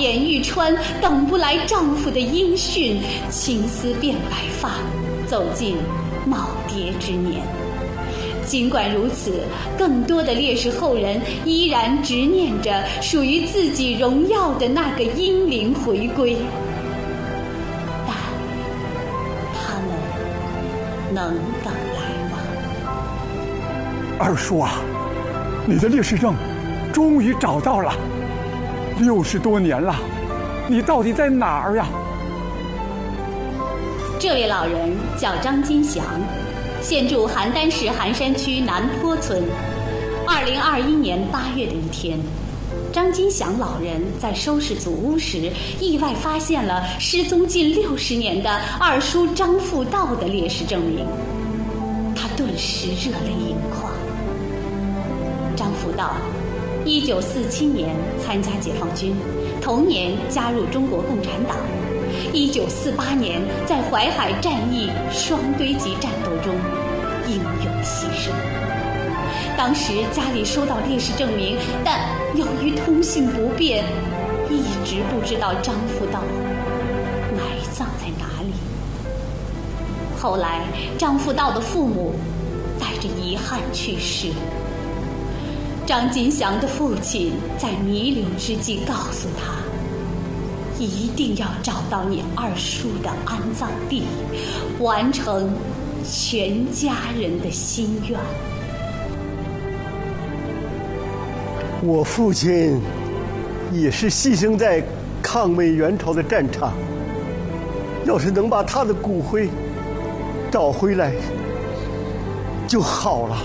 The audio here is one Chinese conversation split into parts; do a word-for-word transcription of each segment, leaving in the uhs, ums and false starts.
眼欲穿，等不来丈夫的音讯，青丝变白发，走进耄耋之年。尽管如此，更多的烈士后人依然执念着属于自己荣耀的那个英灵回归，但他们能等来吗？ 二叔啊，你的烈士证终于找到了，六十多年了，你到底在哪儿呀？ 这位老人叫张金祥，现住邯郸市寒山区南坡村。二零二一年八月的一天，张金祥老人在收拾祖屋时，意外发现了失踪近六十年的二叔张复道的烈士证明，他顿时热泪盈眶。张复道，一九四七年参加解放军，同年加入中国共产党。一九四八年在淮海战役双堆集战斗中英勇牺牲。当时家里收到烈士证明，但由于通信不便，一直不知道张复道埋葬在哪里。后来张复道的父母带着遗憾去世。张金祥的父亲在弥留之际告诉他，一定要找到你二叔的安葬地，完成全家人的心愿。 我父亲也是牺牲在抗美援朝的战场，要是能把他的骨灰找回来就好了。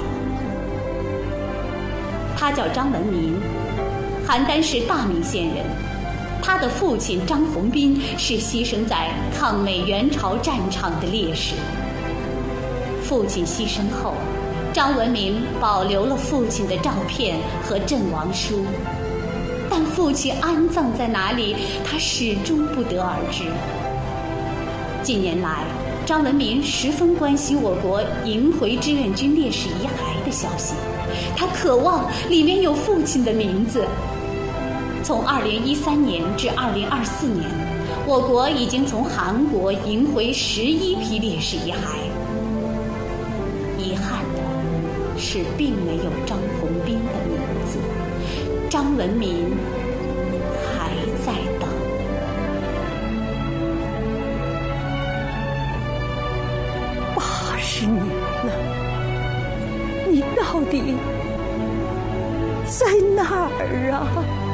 他叫张文民，邯郸市大名县人。他的父亲张宏斌是牺牲在抗美援朝战场的烈士。父亲牺牲后，张文民保留了父亲的照片和阵亡书，但父亲安葬在哪里，他始终不得而知。近年来，张文民十分关心我国迎回志愿军烈士遗骸的消息，他渴望里面有父亲的名字。从二零一三年至二零二四年，我国已经从韩国迎回十一批烈士遗骸。遗憾的是，并没有张宏斌的名字，张文民还在等。 八十年了，你到底在哪儿啊？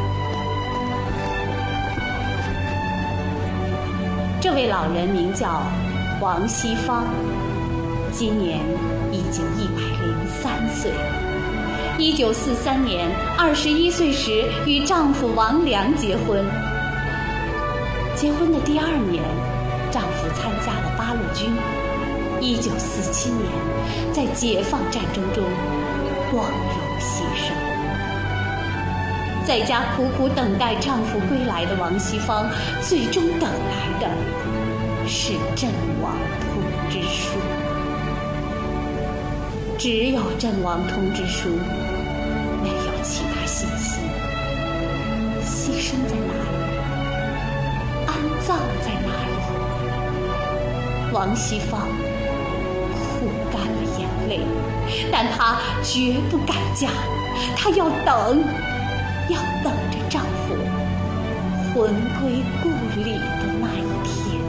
这位老人名叫王锡芳，今年已经一百零三岁。一九四三年，二十一岁时与丈夫王良结婚。结婚的第二年，丈夫参加了八路军。一九四七年，在解放战争中光荣牺牲。在家苦苦等待丈夫归来的王锡芳，最终等来的是阵亡通知书。只有阵亡通知书，没有其他信息。牺牲在哪里？安葬在哪里？王锡芳哭干了眼泪，但她绝不改嫁，她要等。要等着丈夫魂归故里的那一天。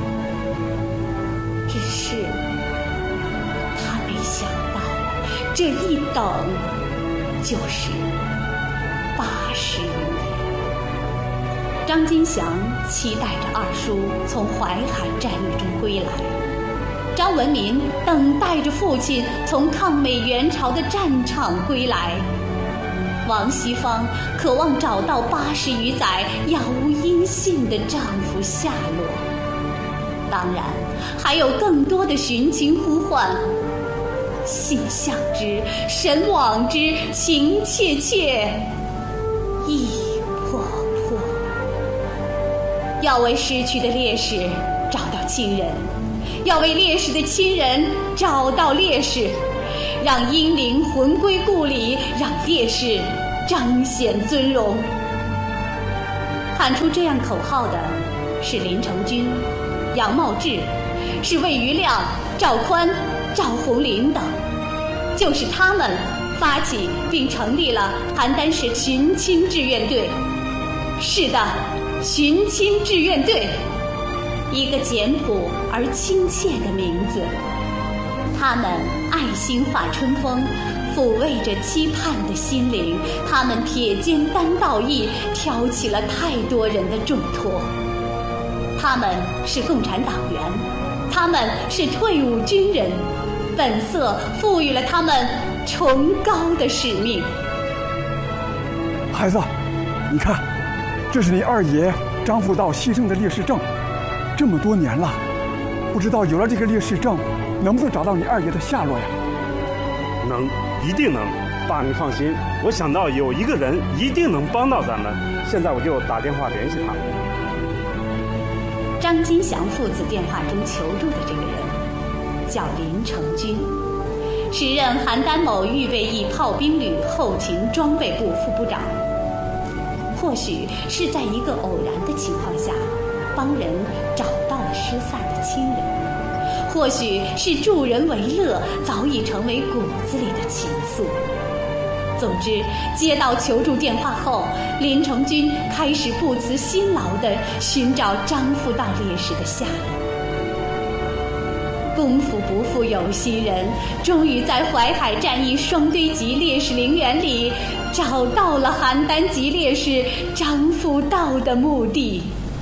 只是她没想到，这一等就是八十年。张金祥期待着二叔从淮海战役中归来，张文民等待着父亲从抗美援朝的战场归来。王锡芳渴望找到八十余载杳无音信的丈夫下落，当然还有更多的寻情呼唤。心向之，神往之，情切切，意迫迫。要为失去的烈士找到亲人，要为烈士的亲人找到烈士。让英灵魂归故里，让烈士彰显尊荣。 喊出这样口号的是林成军、杨茂智，是魏余亮、赵宽、赵红林等，就是他们发起并成立了邯郸市寻亲志愿队。是的，寻亲志愿队，一个简朴而亲切的名字。他们爱心化春风，抚慰着期盼的心灵。他们铁肩担道义，挑起了太多人的重托。他们是共产党员，他们是退伍军人，本色赋予了他们崇高的使命。 孩子，你看，这是你二爷张辅道牺牲的烈士证，这么多年了，不知道有了这个烈士证，能不能找到你二爷的下落呀？ 能，一定能。爸，你放心，我想到有一个人一定能帮到咱们，现在我就打电话联系他。 张金祥父子电话中求助的这个人叫林成军，时任邯郸某预备役炮兵旅后勤装备部副部长。或许是在一个偶然的情况下，帮人找到了失散的亲人；或许是助人为乐，早已成为骨子里的情愫。总之，接到求助电话后，林成军开始不辞辛劳地寻找张辅道烈士的下落。功夫不负有心人，终于在淮海战役双堆集烈士陵园里找到了邯郸籍烈士张辅道的墓地。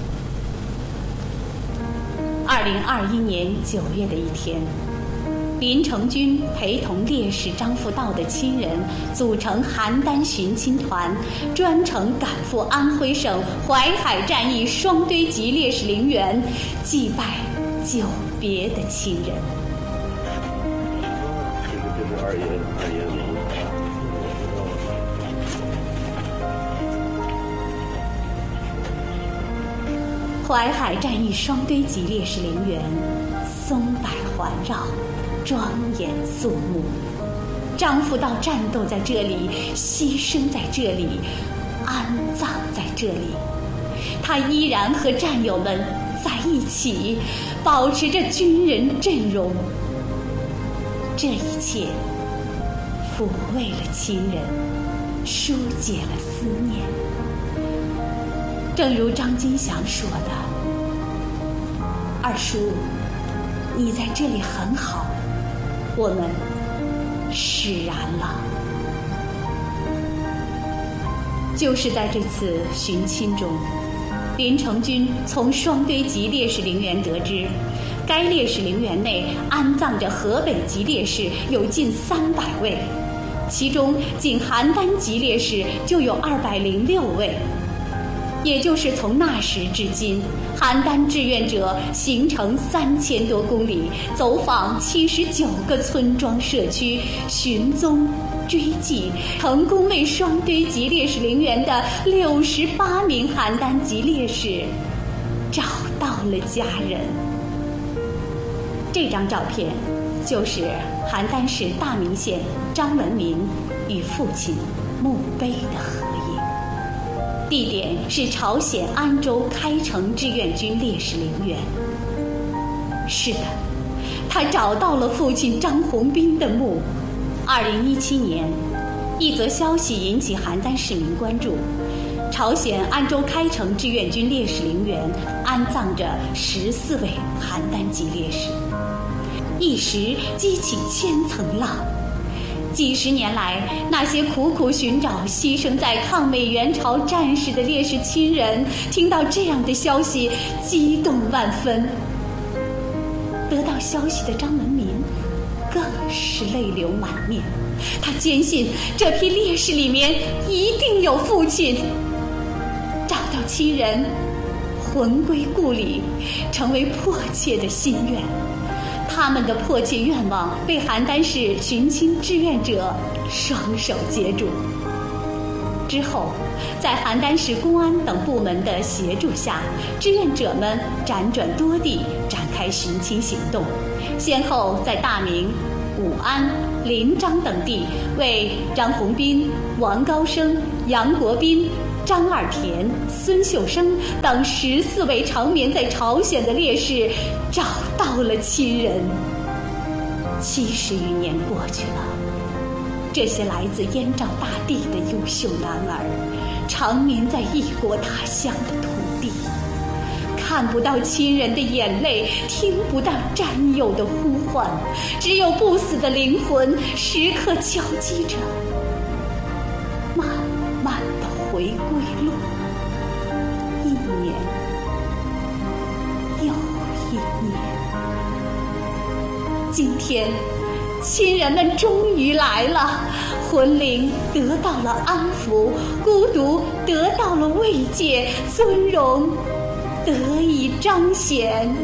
二零二一年九月的一天，林成军陪同烈士张辅道的亲人组成邯郸寻亲团，专程赶赴安徽省淮海战役双堆集烈士陵园，祭拜久别的亲人。 这是二爷，二爷的墓。 淮海战役双堆集烈士陵园，松柏环绕，庄严肃穆。张辅道战斗在这里，牺牲在这里，安葬在这里。他依然和战友们在一起，保持着军人阵容。这一切抚慰了亲人，疏解了思念。正如张金祥说的：“二叔，你在这里很好，我们释然了。”就是在这次寻亲中，林成军从双堆集烈士陵园得知，该烈士陵园内安葬着河北籍烈士有近三百位，其中仅邯郸籍烈士就有二百零六位。也就是从那时至今，邯郸志愿者行程三千多公里，走访七十九个村庄社区，寻踪追迹，成功为双堆集烈士陵园的六十八名邯郸籍烈士找到了家人。这张照片就是邯郸市大名县张文民与父亲墓碑的合影，地点是朝鲜安州开城志愿军烈士陵园。是的，他找到了父亲张宏斌的墓。二零一七年，一则消息引起邯郸市民关注：朝鲜安州开城志愿军烈士陵园安葬着十四位邯郸籍烈士，一时激起千层浪。几十年来，那些苦苦寻找牺牲在抗美援朝战士的烈士亲人，听到这样的消息，激动万分。得到消息的张文民更是泪流满面，他坚信这批烈士里面一定有父亲。找到亲人，魂归故里，成为迫切的心愿。他们的迫切愿望被邯郸市寻亲志愿者双手接住。之后，在邯郸市公安等部门的协助下，志愿者们辗转多地展开寻亲行动，先后在大名、武安、临漳等地为张宏斌、王高升、杨国斌、 张二田、孙秀生等十四位长眠在朝鲜的烈士找到了亲人。七十余年过去了，这些来自燕赵大地的优秀男儿，长眠在异国他乡的土地，看不到亲人的眼泪，听不到战友的呼唤，只有不死的灵魂时刻敲击着慢慢的回归路。一年又一年，今天亲人们终于来了，魂灵得到了安抚，孤独得到了慰藉，尊荣得以彰显。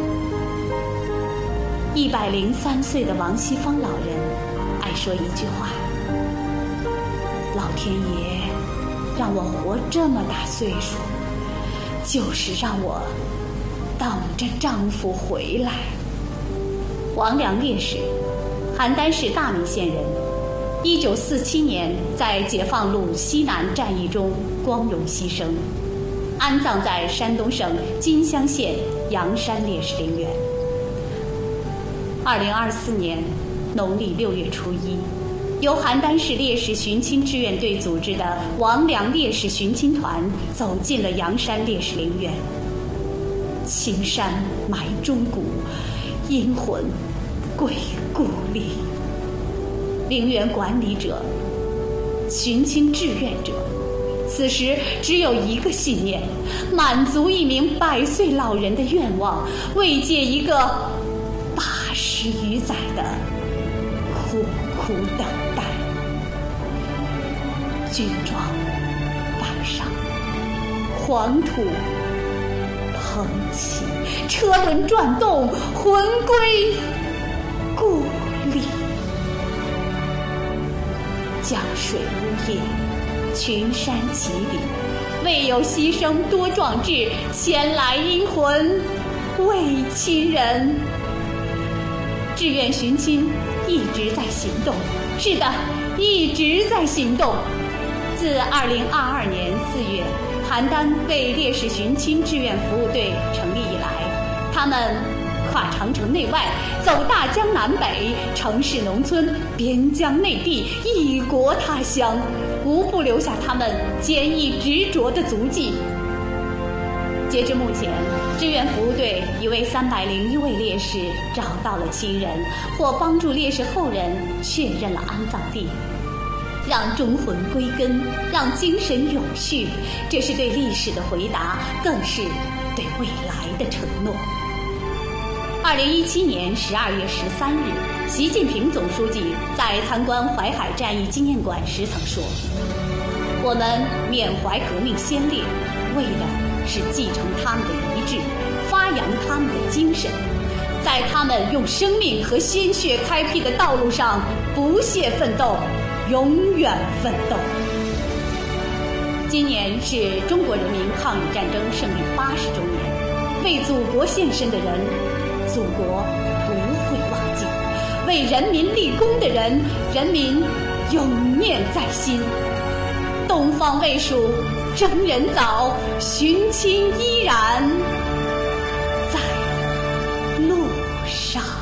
一百零三岁的王锡芳老人爱说一句话：老天爷让我活这么大岁数，就是让我等着丈夫回来。王良烈士，邯郸市大米县人，一九四七年在解放路西南战役中光荣牺牲，安葬在山东省金乡县阳山烈士陵园。二零二四年农历六月初一，由邯郸市烈士寻亲志愿队组织的王良烈士寻亲团走进了阳山烈士陵园。青山埋忠骨，阴魂归故里。陵园管理者、寻亲志愿者，此时只有一个信念：满足一名百岁老人的愿望，慰藉一个八十余载的苦苦等待。军装板上，黄土蓬起，车轮转动，魂归故里。江水呜咽，群山齐礼，未有牺牲多壮志，前来阴魂为亲人。志愿寻亲一直在行动，是的，一直在行动。自二零二二年四月，邯郸为烈士寻亲志愿服务队成立以来，他们跨长城内外，走大江南北，城市农村，边疆内地，异国他乡，无不留下他们坚毅执着的足迹。截至目前，志愿服务队已为三百零一位烈士找到了亲人，或帮助烈士后人确认了安葬地。让忠魂归根，让精神永续，这是对历史的回答，更是对未来的承诺。二零一七年十二月十三日，习近平总书记在参观淮海战役纪念馆时曾说：“我们缅怀革命先烈，为的是继承他们的遗志，发扬他们的精神，在他们用生命和鲜血开辟的道路上不懈奋斗，永远奋斗。”今年是中国人民抗日战争胜利八十周年，为祖国献身的人，祖国不会忘记；为人民立功的人，人民永念在心。东方未数征人早，寻亲依然在路上。